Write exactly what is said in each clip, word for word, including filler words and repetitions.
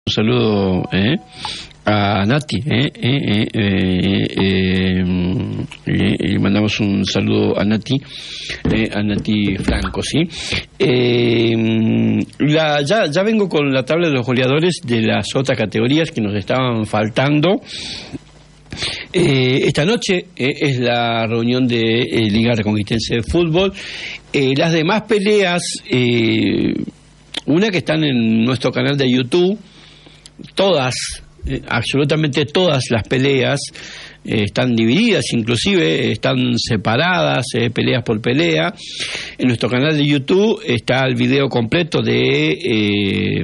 Un saludo eh, a Nati, eh, eh, eh, eh, eh, eh, mandamos un saludo a Nati, eh, a Nati Franco, ¿sí? Eh, la, ya, ya vengo con la tabla de los goleadores de las otras categorías que nos estaban faltando. Eh, esta noche eh, es la reunión de eh, Liga Reconquistense de Fútbol. Eh, las demás peleas, eh, una que están en nuestro canal de YouTube, todas, eh, absolutamente todas las peleas eh, están divididas, inclusive eh, están separadas, eh, peleas por pelea. En nuestro canal de YouTube está el video completo de eh,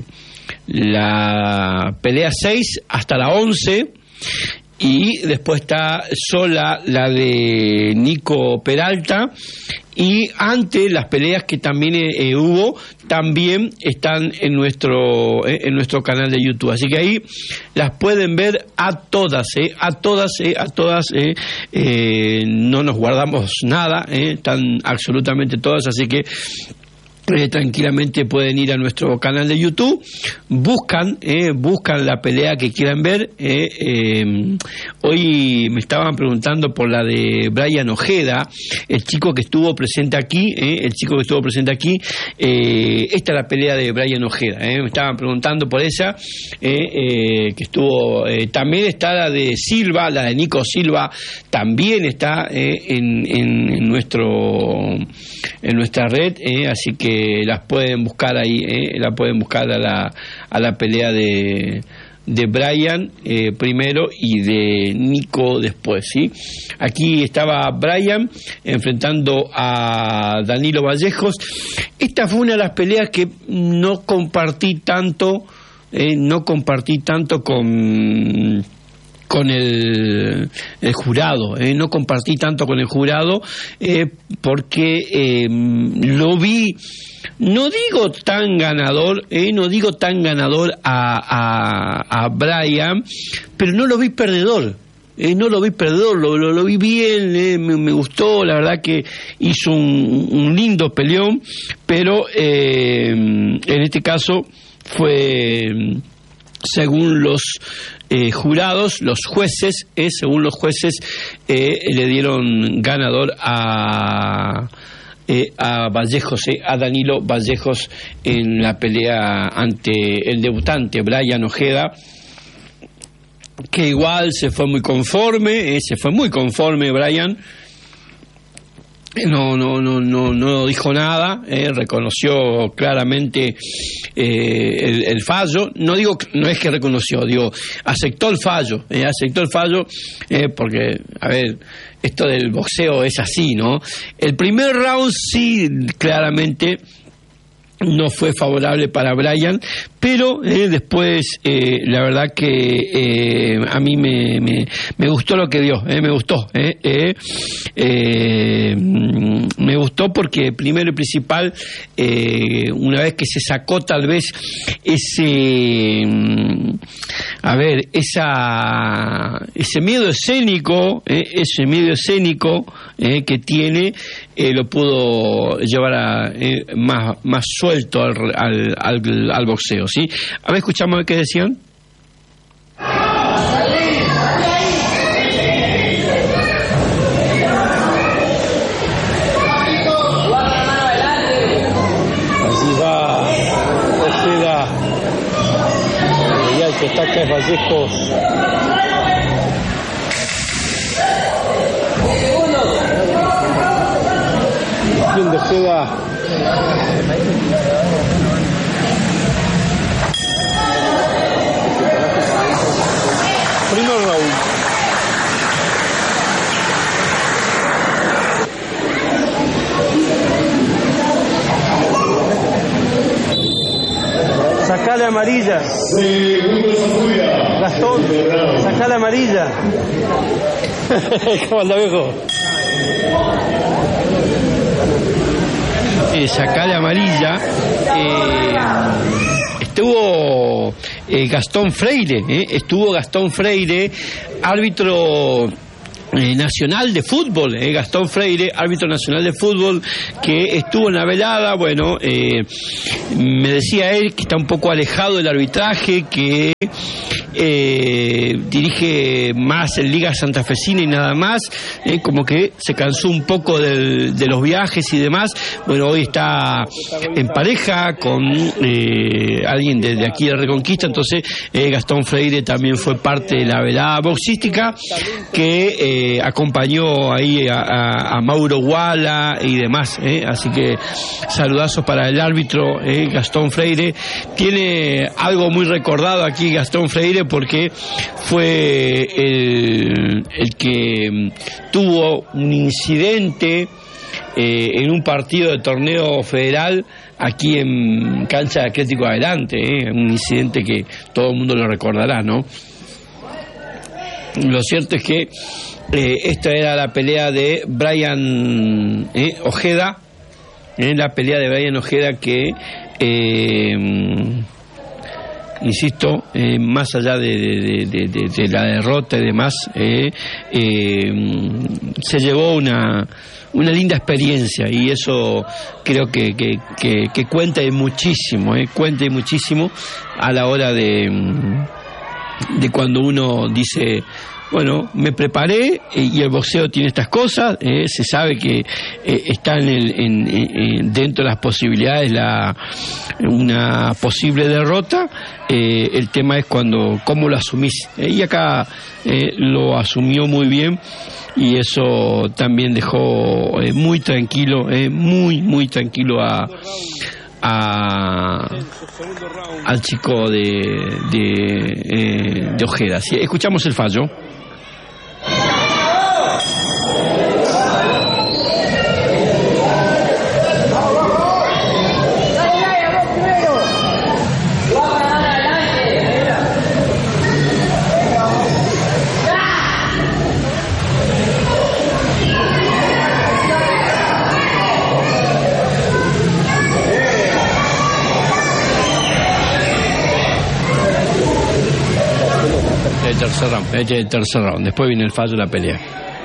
la pelea seis hasta la once, y después está sola la de Nico Peralta, y antes las peleas que también eh, hubo también están en nuestro eh, en nuestro canal de YouTube, así que ahí las pueden ver a todas, eh, a todas, eh, a todas, eh, eh, no nos guardamos nada, eh, están absolutamente todas, así que Eh, tranquilamente pueden ir a nuestro canal de YouTube, buscan eh, buscan la pelea que quieran ver. eh, eh, hoy me estaban preguntando por la de Brian Ojeda, el chico que estuvo presente aquí, eh, el chico que estuvo presente aquí, eh, esta es la pelea de Brian Ojeda, eh, me estaban preguntando por esa, eh, eh, que estuvo, eh, también está la de Silva, la de Nico Silva, también está eh, en, en, en nuestro en nuestra red, eh, así que las pueden buscar ahí, eh, la pueden buscar a la a la pelea de de Brian eh, primero y de Nico después, ¿sí? Aquí estaba Brian enfrentando a Danilo Vallejos. Esta fue una de las peleas que no compartí tanto, eh, no compartí tanto con con el, el jurado, eh, no compartí tanto con el jurado, eh, porque eh, lo vi, no digo tan ganador, eh, no digo tan ganador a, a, a Brian, pero no lo vi perdedor. Eh, no lo vi perdedor, lo, lo, lo vi bien, eh, me, me gustó, la verdad que hizo un, un lindo peleón, pero eh, en este caso fue, según los eh, jurados, los jueces, eh, según los jueces, eh, le dieron ganador a eh, a Vallejos, eh, a Danilo Vallejos en la pelea ante el debutante Brian Ojeda, que igual se fue muy conforme, eh, se fue muy conforme Brian. No, no, no, no, no dijo nada, eh, reconoció claramente eh, el, el fallo. No digo, no es que reconoció, digo, aceptó el fallo, eh, aceptó el fallo, eh, porque, a ver, esto del boxeo es así, ¿no? El primer round sí, claramente no fue favorable para Brian, pero eh, después eh, la verdad que eh, a mí me, me, me gustó lo que dio, eh, me gustó, eh, eh, eh, me gustó porque primero y principal, eh, una vez que se sacó tal vez ese, a ver, esa ese miedo escénico, eh, ese miedo escénico eh, que tiene, eh, lo pudo llevar a, eh, más, más suelto al, al, al, al boxeo, ¿sí? A ver, escuchamos qué decían. Así va Ojeda, y el que ataca es Vallejos. Fin de Ojeda. Primer round. Sacale amarilla. Gastón, sacale amarilla. ¿Cómo anda, viejo? Eh, sacale amarilla. Eh, estuvo eh, Gastón Freire, eh, estuvo Gastón Freire, árbitro Eh, nacional de fútbol, eh, Gastón Freire, árbitro nacional de fútbol, que estuvo en la velada. Bueno, eh, me decía él que está un poco alejado del arbitraje, que eh, dirige más en Liga Santafesina y nada más, eh, como que se cansó un poco del, de los viajes y demás. Bueno, hoy está en pareja con eh, alguien de, de aquí de Reconquista, entonces eh, Gastón Freire también fue parte de la velada boxística, que eh, acompañó ahí a, a, a Mauro Guala y demás, eh, así que saludazos para el árbitro eh, Gastón Freire. Tiene algo muy recordado aquí Gastón Freire, porque fue el, el que tuvo un incidente eh, en un partido de torneo federal aquí en cancha de Atlético Adelante, eh, un incidente que todo el mundo lo recordará, ¿no? Lo cierto es que eh, esta era la pelea de Brian eh, Ojeda, eh, la pelea de Brian Ojeda que eh, insisto, eh, más allá de, de, de, de, de la derrota y demás, eh, eh, se llevó una una linda experiencia, y eso creo que, que, que, que cuenta y muchísimo, eh, cuenta y muchísimo a la hora de, de cuando uno dice, bueno, me preparé y el boxeo tiene estas cosas, eh, se sabe que eh, está en el, en, en, dentro de las posibilidades la una posible derrota, eh, el tema es cuando cómo lo asumís, eh, y acá eh, lo asumió muy bien, y eso también dejó eh, muy tranquilo, eh, muy muy tranquilo a A, al chico de de, eh, de Ojeda. Sí, escuchamos el fallo. El tercer round, el tercer round, después viene el fallo de la pelea.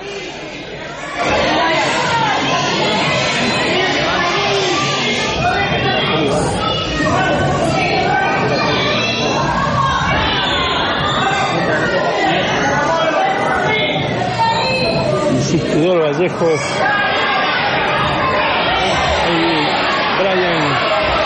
Insistidor Vallejos, Brian.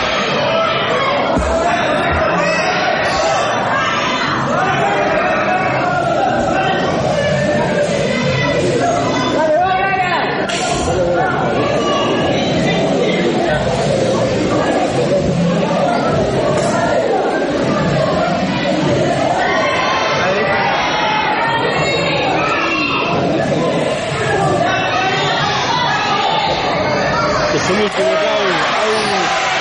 Es el último round, ahí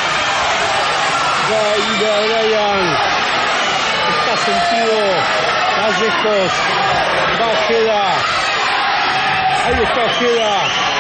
va Brian, está sentido, Vallejos, va Ojeda, ahí está Ojeda,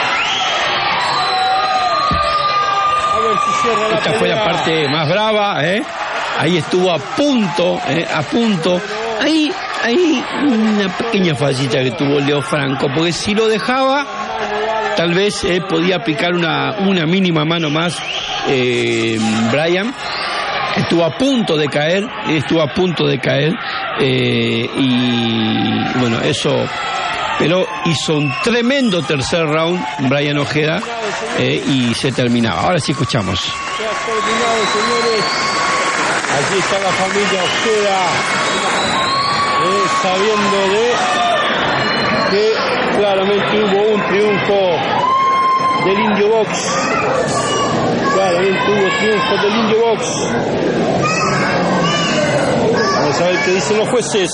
a ver si cierra la pelea. Esta fue la parte más brava, ¿eh? Ahí estuvo a punto, ¿eh? a punto, ahí, ahí una pequeña fallita que tuvo Leo Franco, porque si lo dejaba, tal vez eh, podía aplicar una, una mínima mano más eh, Brian. Estuvo a punto de caer, estuvo a punto de caer, eh, y bueno, eso, pero hizo un tremendo tercer round Brian Ojeda, eh, y se terminaba. Ahora sí escuchamos. Se ha terminado, señores. Aquí está la familia Ojeda, eh, sabiendo de que claramente hubo un triunfo del Indio Box. Claramente hubo triunfo del Indio Box. Vamos a ver qué dicen los jueces.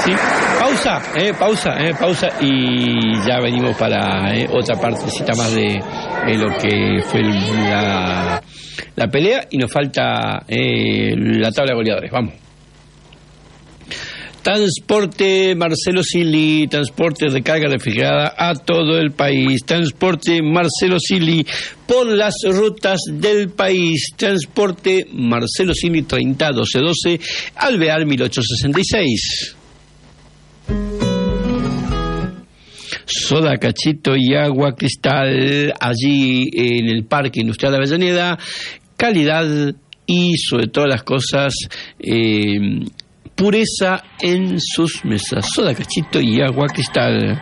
sí. Pausa, eh, pausa, eh, pausa y ya venimos para eh, otra partecita más de, de lo que fue la, la pelea y nos falta eh, la tabla de goleadores. Vamos. Transporte Marcelo Silli, transporte de carga refrigerada a todo el país. Transporte Marcelo Silli por las rutas del país. Transporte Marcelo Silli treinta doce doce, Alvear mil ochocientos sesenta y seis. Soda Cachito y agua cristal allí en el Parque Industrial de Avellaneda. Calidad y sobre todas las cosas eh, pureza en sus mesas. Soda Cachito y agua cristal.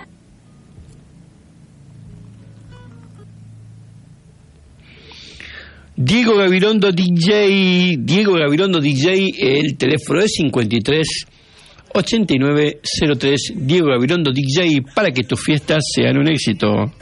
Diego Gabirondo D J, Diego Gabirondo D J, el teléfono es cincuenta y tres ochenta y nueve cero tres. Diego Gabirondo D J, para que tus fiestas sean un éxito.